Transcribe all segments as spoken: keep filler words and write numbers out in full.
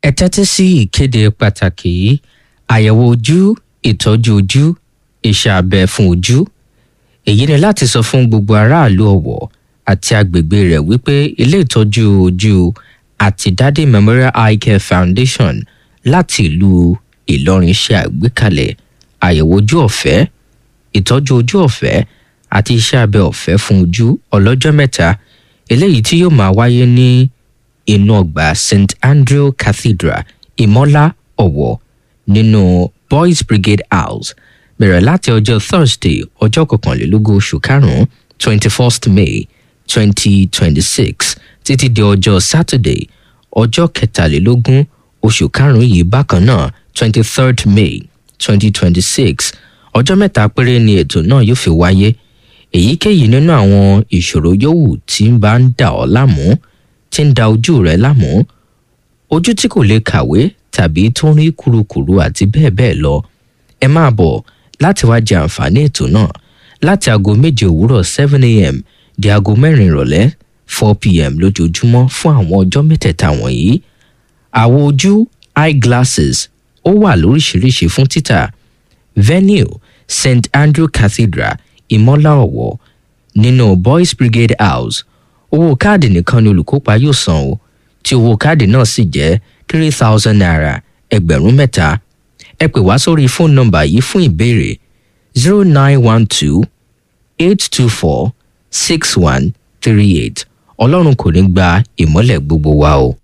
ẹ tẹ́tí sí ìkéde pàtàkì yìí. Àyẹ̀wò ojú, ìtọ́jú ojú, iṣẹ́ abẹ fún ojú. Èyí ni láti sọ fún gbogbo aráàlú Ọ̀wọ̀ àti agbègbè rẹ̀ wípé ilé ìtọ́jú ojú àti Dádé Memorial Eye Care Foundation láti ìlú Ìlọrin ṣe àgbékalẹ̀ àyẹ̀wò ojú ọ̀fẹ́, ìtọ́jú ojú ọ̀fẹ́ àti iṣẹ́ abẹ ọ̀fẹ́ fún ojú ọlọ́jọ́ mẹ́ta eléyìí tí yóò máa wáyé ní inú ọgbà Saint Andrew Cathedral Ìmọ́lá Ọ̀wọ̀ nínú Boys Brigade House bẹ̀rẹ̀ láti ọjọ́ Thursday ọjọ́ kọkànlélógún oṣù karùn-ún twenty-first May twenty twenty-six títí di ọjọ́ Saturday ọjọ́ kẹtàlélógún oṣù karùn-ún yìí bákan náà twenty-third May twenty twenty-six. Ọjọ́ mẹ́ta péré ni ètò náà yóò fi wáyé. Èyíkéyìí nínú àwọn ìṣòro yòówù tí ń bá ń dà ọ́ láàmú, tí ń da ojú rẹ láàmú, ojú tí kò lè kàwé tàbí tó ń rí kúrukùru àti bẹ́ẹ̀ bẹ́ẹ̀ lọ, ẹ máa bọ̀ láti wá jẹ àǹfààní ètò náà láti aago méje òwúrọ̀ seven a.m. di aago mẹ́rin ìrọ̀lẹ́ four p.m. lójoojúmọ́ fún àwọn ọjọ́ mẹ́tẹ̀ẹ̀ta wọ̀nyí. Àwo ojú eyeglasses ó wà lóríṣiríṣi fún títà. Venue Saint Andrew Cathedral Ìmọ́lá Ọ̀wọ̀ nínú Boys Brigade House. Owó káàdì nìkan ni olùkópa yóò san o, tí owó káàdì náà sì jẹ́ three thousand naira ẹgbẹ̀rún mẹ́ta. Ẹ pè wá sórí fóònù nọ́mbà yìí fún ìbéèrè zero nine one two eight two four six one three eight. Ọlọ́run kò ní gba ìmọ́lẹ̀ gbogbo wa o.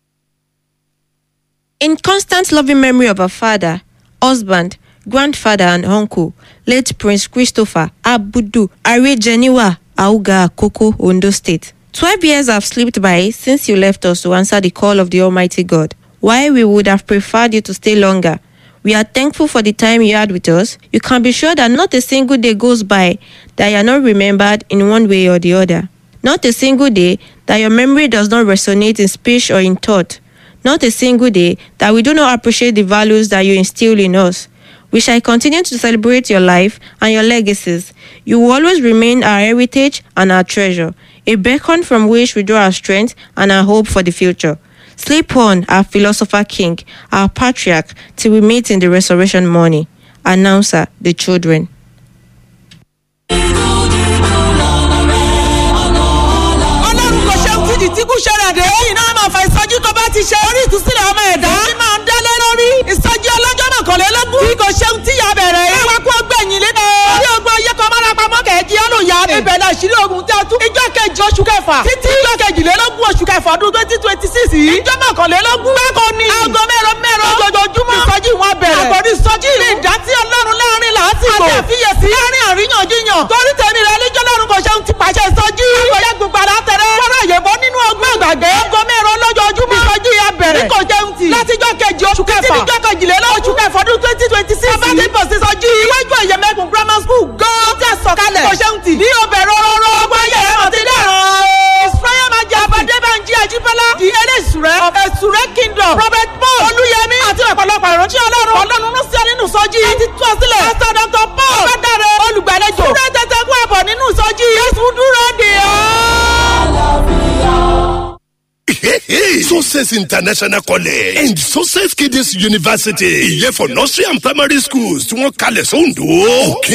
In constant loving memory of our father, husband, grandfather and uncle, late Prince Christopher Abudu Arejeniwa Auga Akoko, Ondo State. Twelve years have slipped by since you left us to answer the call of the Almighty God. While we would have preferred you to stay longer, we are thankful for the time you had with us. You can be sure that not a single day goes by that you are not remembered in one way or the other. Not a single day that your memory does not resonate in speech or in thought. Not a single day that we do not appreciate the values that you instill in us. We shall continue to celebrate your life and your legacies. You will always remain our heritage and our treasure, a beacon from which we draw our strength and our hope for the future. Sleep on, our philosopher king, our patriarch, till we meet in the resurrection morning. Announcer, the children. ti ṣe orí ìtúsílẹ̀ ọmọ ẹ̀dá tí máa ń dálé lórí ìsọjí ọlọ́jọ́ mọ̀kànlélógún bí kò ṣeun tí ya bẹ̀rẹ̀ yìí. ẹwà kó gbẹ̀yìn lẹ́nu. orí ogun ayé kan máa rapamọ́ kẹ̀kí ọlọ́yà ni. ibẹ̀ la ṣírí ogun tí a tún. ìjọ kejì oṣù kẹfà títí ìjọ kejìlélógún oṣù kẹfà ọdún twenty twenty six yìí. ìjọ mọ̀kànlélógún. bákan ni aago mẹ́rọ mẹ́rọ lójoojúmọ́. ìsọjí wọn bẹ̀rẹ̀. àkọ́rí ìsọjí ilé ìdá tí ọlọ́run láàrin làásìgbò. àti àfiyèsí láàrin àríyànjiyàn. torí tèmi rẹ níjọ́ lọ́run kò ṣeun ti pàṣẹ ìsọjí. àkọ́yẹ gbogbo àlátẹ̀rẹ̀. fọ́nrán àyẹ̀bọ nínú ọgbọ́n àgbàgbé. aago mẹ́rọ lójoojúmọ́. ìsọjí ya bẹ̀rẹ̀. kò jẹun tì. látijọ́ kejì oṣù kẹfà. títí ìjọ kejìlélógún oṣù kẹfà ọdún twenty twenty six. bàbá ti bọ̀ sí sọjí. iwájú ẹ̀yẹ̀mẹ̀kùn grammar school gan. ó tẹ̀ sọ̀kalẹ̀. kò ṣeun tì. ní obẹ̀rẹ̀ rọrọ. ọgbọ́n yẹ̀rẹ̀ mọ̀ ti dẹ̀rọ̀. israel máa jẹ abadébànjí ajíbọ́lá. di eléṣùrẹ́. of ẹ̀ṣùrẹ́ kingdom. prophet paul olúyẹmí. àti ọ̀pọ̀lọpọ̀ ìránṣẹ́ ọlọ́run. ọlọ́run ló sí ọ nínú sọjí. ẹ ti tú ọ sílẹ̀. pastor doctor paul. ọ̀gbádàrẹ olùgbàlejò. súrẹ́ tẹ̀tẹ̀ kú ẹ̀bọ̀ nínú sọjí. jésù dúró dè ọ́. Success International College and Success Kids University. Ìyẹn for nursery and primary schools tí wọ́n kalẹ̀ sóńdó.